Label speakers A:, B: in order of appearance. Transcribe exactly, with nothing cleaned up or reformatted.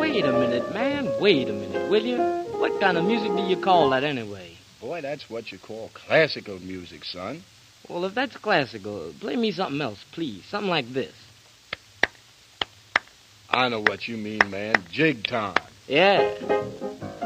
A: wait a minute, man. Wait a minute, will you? What kind of music do you call that anyway?
B: Boy, that's what you call classical music, son.
A: Well, if that's classical, play me something else, please. Something like this.
B: I know what you mean, man. Jig time.
A: Yeah.